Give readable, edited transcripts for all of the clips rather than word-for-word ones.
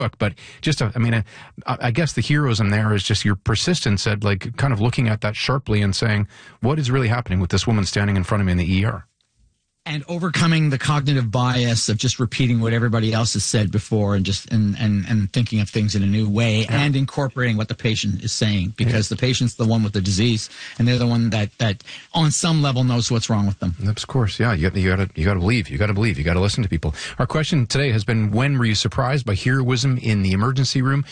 Facebook, but just, I guess the heroism there is just your persistence at like kind of looking at that sharply and saying, what is really happening with this woman standing in front of me in the ER? And overcoming the cognitive bias of just repeating what everybody else has said before and just and thinking of things in a new way and incorporating what the patient is saying, because the patient's the one with the disease and they're the one that on some level knows what's wrong with them. Of course, yeah. You got to believe. You got to believe. You got to listen to people. Our question today has been, when were you surprised by heroism in the emergency room?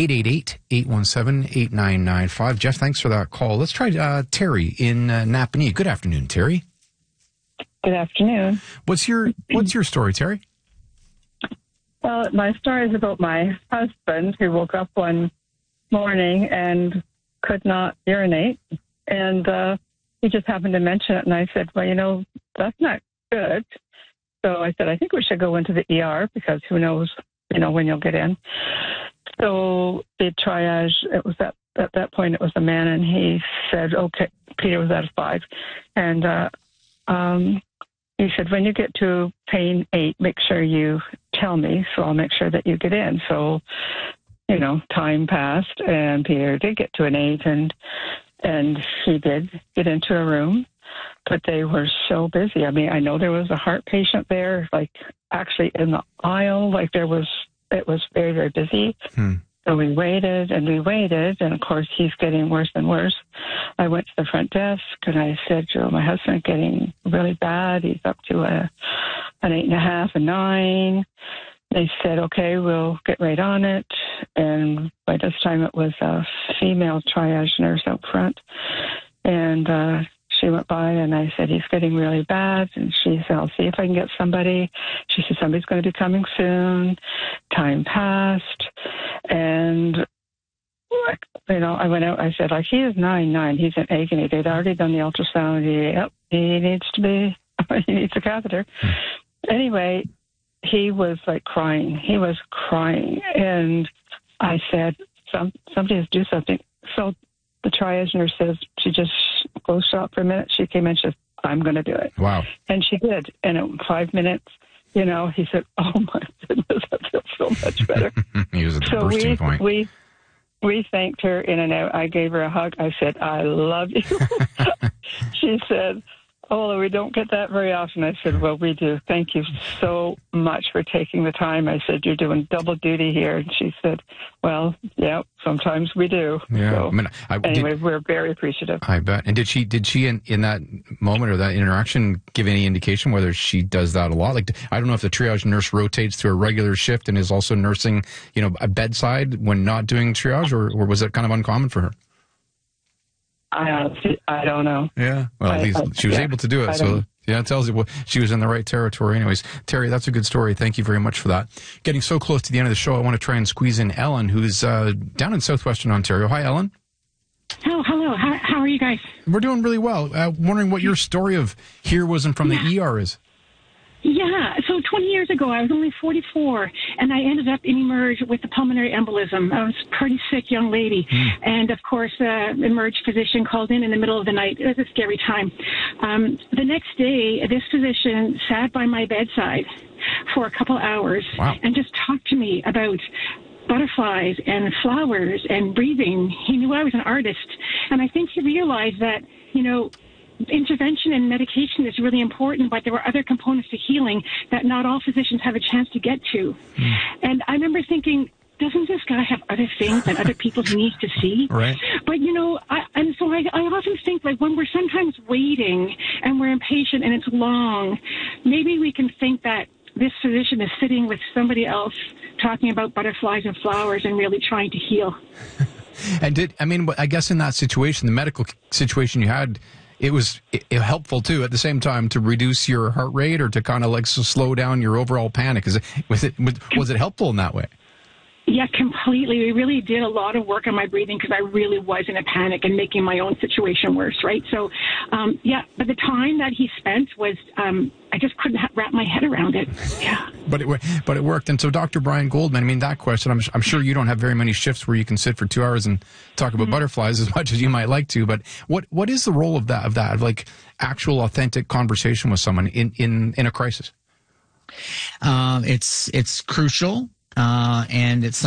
888-817-8995. Jeff, thanks for that call. Let's try Terry in Napanee. Good afternoon, Terry. Good afternoon. What's your story, Terry? Well, my story is about my husband who woke up one morning and could not urinate. And he just happened to mention it. And I said, well, that's not good. So I said, I think we should go into the ER because who knows, when you'll get in. So the triage, it was at that point, it was a man. And he said, okay, Peter was out of 5. And he said, when you get to pain 8, make sure you tell me, so I'll make sure that you get in. So, time passed, and Peter did get to an 8, and he did get into a room, but they were so busy. I mean, I know there was a heart patient there, like actually in the aisle, it was very, very busy. So we waited, and of course, he's getting worse and worse. I went to the front desk, and I said, Joe, my husband's getting really bad. He's up to an 8.5, a 9. They said, okay, we'll get right on it. And by this time, it was a female triage nurse out front. And she went by, and I said, he's getting really bad. And she said, I'll see if I can get somebody. She said, somebody's going to be coming soon. Time passed. And, I went out. I said, he is 9'9". He's in agony. They'd already done the ultrasound. He needs a catheter. Anyway, he was crying. He was crying. And I said, somebody has to do something. So the triage nurse says, she just goes shop for a minute. She came in, she said, I'm going to do it. Wow. And she did. And in 5 minutes, he said, oh my goodness, I feel so much better. He was at the bursting point. We thanked her in and out. I gave her a hug. I said, I love you. She said, oh, we don't get that very often. I said, well, we do. Thank you so much for taking the time. I said, you're doing double duty here. And she said, well, yeah, sometimes we do. Yeah. So, anyway, we're very appreciative. I bet. And did she in that moment or that interaction give any indication whether she does that a lot? I don't know if the triage nurse rotates through a regular shift and is also nursing, a bedside when not doing triage, or was it kind of uncommon for her? I don't know. Yeah. Well, at least she was able to do it. So, it tells you she was in the right territory. Anyways, Terry, that's a good story. Thank you very much for that. Getting so close to the end of the show, I want to try and squeeze in Ellen, who's down in southwestern Ontario. Hi, Ellen. Oh, hello. How are you guys? We're doing really well. Wondering what your story of heroism from the ER is. Yeah, so 20 years ago, I was only 44, and I ended up in Emerge with a pulmonary embolism. I was a pretty sick young lady, and of course, Emerge physician called in the middle of the night. It was a scary time. The next day, this physician sat by my bedside for a couple hours and just talked to me about butterflies and flowers and breathing. He knew I was an artist, and I think he realized that, intervention and medication is really important, but there were other components to healing that not all physicians have a chance to get to. And I remember thinking, doesn't this guy have other things that other people need to see? Right. But, I often think, when we're sometimes waiting and we're impatient and it's long, maybe we can think that this physician is sitting with somebody else talking about butterflies and flowers and really trying to heal. And I guess in that situation, the medical situation you had, it was helpful too at the same time to reduce your heart rate or to kind of slow down your overall panic. Was it helpful in that way? Yeah, completely. We really did a lot of work on my breathing because I really was in a panic and making my own situation worse, right? So, but the time that he spent was, I just couldn't wrap my head around it. Yeah. But it worked. And so Dr. Brian Goldman, that question, I'm sure you don't have very many shifts where you can sit for 2 hours and talk about butterflies as much as you might like to, but what is the role of that, actual authentic conversation with someone in a crisis? It's crucial. And it's